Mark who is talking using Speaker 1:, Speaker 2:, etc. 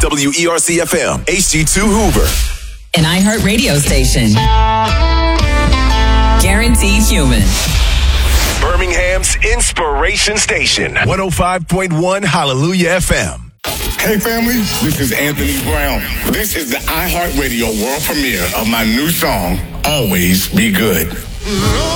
Speaker 1: WERC-FM, HD2 Hoover.
Speaker 2: An iHeart radio station. Guaranteed human.
Speaker 1: Birmingham's Inspiration Station. 105.1 Hallelujah FM.
Speaker 3: Hey family, this is Anthony Brown. This is the iHeartRadio world premiere of my new song, Always Be Good.